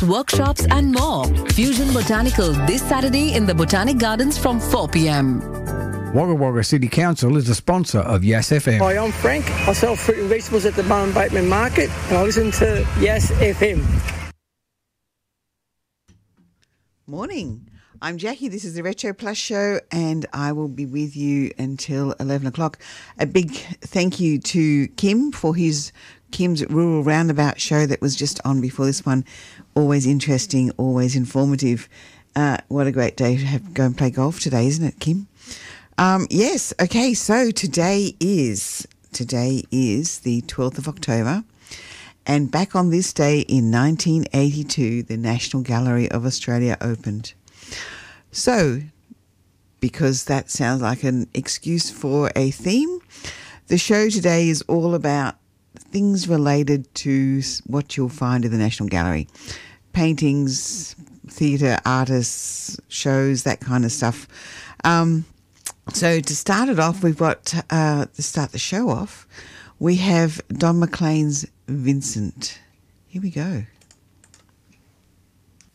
workshops and more. Fusion Botanical this Saturday in the Botanic Gardens from 4 p.m. Wagga Wagga City Council is a sponsor of Yas FM. Hi, I'm Frank. I sell fruit and vegetables at the Bowen Bateman Market and I listen to Yas FM. Morning. I'm Jackie. This is the Retro Plus Show and I will be with you until 11 o'clock. A big thank you to Kim for Kim's Rural Roundabout show that was just on before this one. Always interesting, always informative. What a great day to go and play golf today, isn't it, Kim? Yes. Okay. So today is the 12th of October, and back on this day in 1982, the National Gallery of Australia opened. So, because that sounds like an excuse for a theme, the show today is all about things related to what you'll find in the National Gallery: paintings, theatre, artists, shows, that kind of stuff. So to start it off, we've got, to start the show off, we have Don McLean's Vincent. Here we go.